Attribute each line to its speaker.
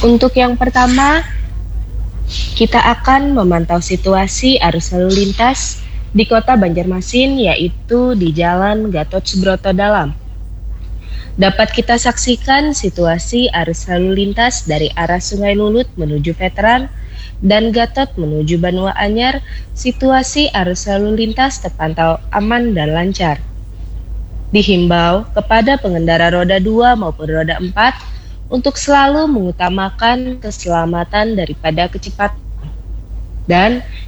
Speaker 1: Untuk yang pertama, kita akan memantau situasi arus lalu lintas di Kota Banjarmasin, yaitu di Jalan Gatot Subroto Dalam. Dapat kita saksikan situasi arus lalu lintas dari arah Sungai Lulut menuju Veteran dan Gatot menuju Banua Anyar. Situasi arus lalu lintas terpantau aman dan lancar. Dihimbau kepada pengendara roda 2 maupun roda 4 untuk selalu mengutamakan keselamatan daripada kecepatan. Dan